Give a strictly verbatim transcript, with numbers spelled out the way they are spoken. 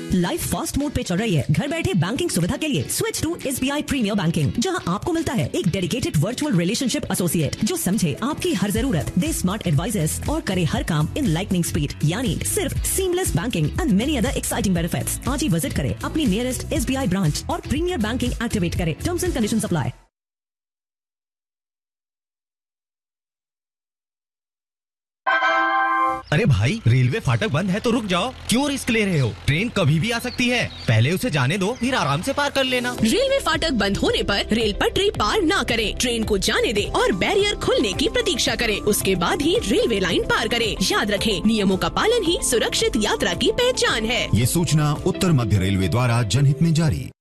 Life fast mode पे चल रही है। घर बैठे बैंकिंग सुविधा के लिए switch to SBI premiere banking, जहां आपको मिलता है एक डेडिकेटेड वर्चुअल रिलेशनशिप एसोसिएट जो समझे आपकी हर जरूरत, दे स्मार्ट एडवाइजर्स और करे हर काम इन लाइटनिंग स्पीड, यानी सिर्फ seamless banking and many other exciting benefits. आज ही विजिट करें अपनी नियरेस्ट एसबीआई ब्रांच और प्रीमियर बैंकिंग एक्टिवेट करें। Terms and conditions apply. अरे भाई, रेलवे फाटक बंद है तो रुक जाओ, क्यों रिस्क ले रहे हो? ट्रेन कभी भी आ सकती है, पहले उसे जाने दो, फिर आराम से पार कर लेना। रेलवे फाटक बंद होने पर रेल पटरी पार ना करें, ट्रेन को जाने दें और बैरियर खुलने की प्रतीक्षा करें, उसके बाद ही रेलवे लाइन पार करें। याद रखें, नियमों का पालन ही सुरक्षित यात्रा की पहचान है। ये सूचना उत्तर मध्य रेलवे द्वारा जनहित में जारी।